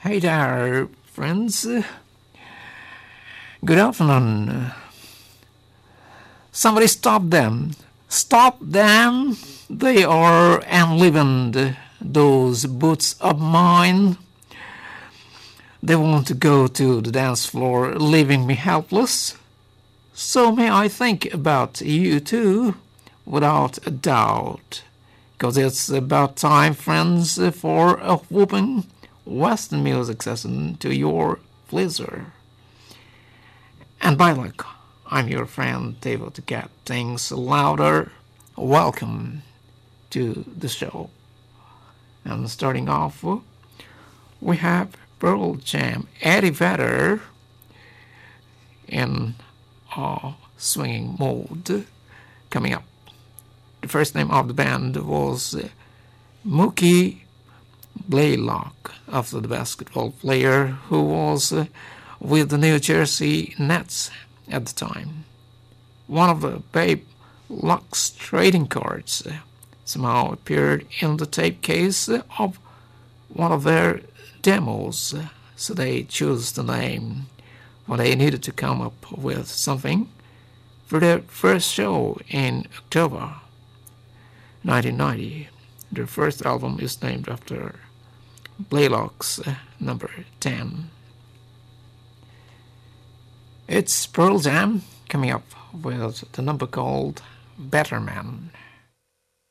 Hey there, friends. Good afternoon. Somebody stop them. Stop them. They are enlivened, those boots of mine. They want to go to the dance floor, leaving me helpless. So may I think about you too, without a doubt. 'Cause it's about time, friends, for a whooping Western music session to your pleasure. And by luck, I'm your friend David to get things louder. Welcome to the show. And starting off, we have Pearl Jam, Eddie Vedder in a swinging mode coming up. The first name of the band was Mookie Blaylock, after the basketball player who was with the New Jersey Nets at the time. One of the Babe Luck's trading cards somehow appeared in the tape case of one of their demos, so they chose the name when they needed to come up with something for their first show in October 1990. Their first album is named after Blaylock's number 10. It's Pearl Jam coming up with the number called Better Man.